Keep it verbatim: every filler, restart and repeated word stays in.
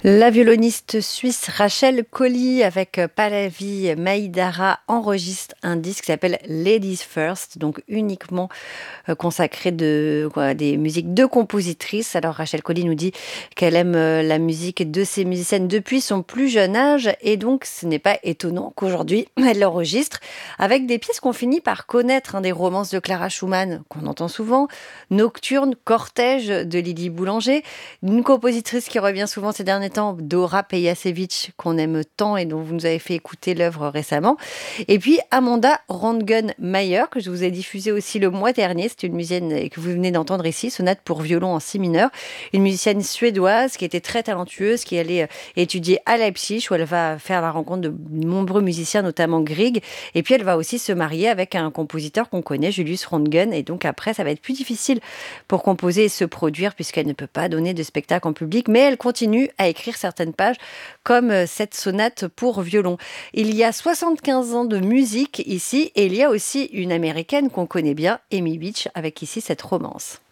La violoniste suisse Rachel Colly avec Pallavi Mahidara enregistre un disque qui s'appelle Ladies First, donc uniquement euh, consacré de, quoi, des musiques de compositrices. Alors Rachel Colly nous dit qu'elle aime euh, la musique de ces musiciennes depuis son plus jeune âge et donc ce n'est pas étonnant qu'aujourd'hui elle l'enregistre avec des pièces qu'on finit par connaître, hein, des romances de Clara Schumann qu'on entend souvent, Nocturne, Cortège de Lily Boulanger, une compositrice qui revient souvent ces derniers temps, Dora Pejacevic, qu'on aime tant et dont vous nous avez fait écouter l'œuvre récemment. Et puis Amanda Röntgen-Mayer, que je vous ai diffusé aussi le mois dernier. C'est une musicienne que vous venez d'entendre ici, sonate pour violon en si mineur. Une musicienne suédoise qui était très talentueuse, qui allait étudier à Leipzig, où elle va faire la rencontre de nombreux musiciens, notamment Grieg. Et puis elle va aussi se marier avec un compositeur qu'on connaît, Julius Röntgen. Et donc après, ça va être plus difficile pour composer et se produire, puisqu'elle ne peut pas donner de spectacle en public. Mais elle continue à écrire certaines pages, comme cette sonate pour violon. Il y a soixante-quinze ans de musique ici, et il y a aussi une américaine qu'on connaît bien, Amy Beach, avec ici cette romance.